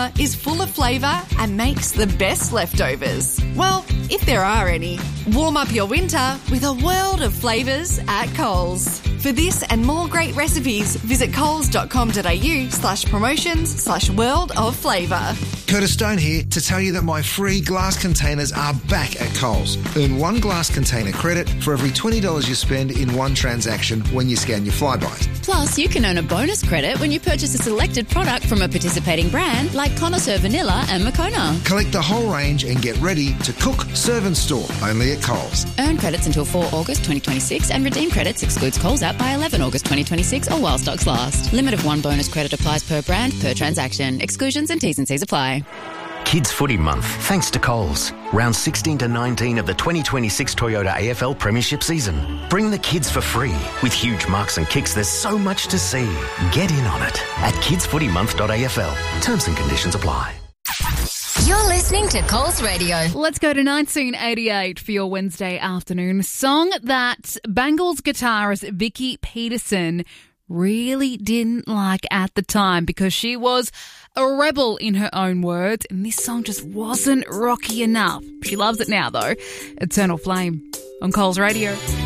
summer is full of flavour and makes the best leftovers. Well, if there are any. Warm up your winter with a world of flavours at Coles. For this and more great recipes, visit coles.com.au/promotions/world of flavour. Curtis Stone here to tell you that my free glass containers are back at Coles. Earn one glass container credit for every $20 you spend in one transaction when you scan your Flybuys. Plus, you can earn a bonus credit when you purchase a selected product from a participating brand like Connoisseur Vanilla and Moccona. Collect the whole range and get ready to cook, serve and store only at Coles. Earn credits until 4 August 2026 and redeem credits excludes Coles app by 11 August 2026 or while stocks last. Limit of one bonus credit applies per brand, per transaction. Exclusions and T's and C's apply. Kids Footy Month, thanks to Coles. Round 16 to 19 of the 2026 Toyota AFL Premiership season. Bring the kids for free. With huge marks and kicks, there's so much to see. Get in on it at kidsfootymonth.afl. Terms and conditions apply. You're listening to Coles Radio. Let's go to 1988 for your Wednesday afternoon. Song that Bangles guitarist Vicky Peterson really didn't like at the time because she was a rebel in her own words, and this song just wasn't rocky enough. She loves it now, though. Eternal Flame on Coles Radio.